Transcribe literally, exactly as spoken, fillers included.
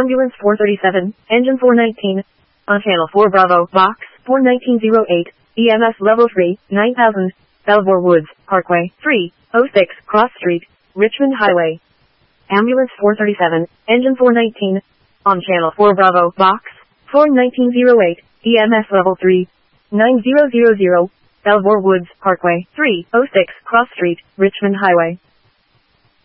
Ambulance four thirty-seven, Engine four nineteen. On Channel four Bravo, Box four nineteen oh eight, E M S Level three, nine thousand, Belvoir Woods, Parkway, three oh six, Cross Street, Richmond Highway. Ambulance four thirty-seven, Engine four nineteen. On Channel four Bravo, Box four nineteen oh eight, E M S Level three, nine thousand, Belvoir Woods, Parkway, three oh six, Cross Street, Richmond Highway.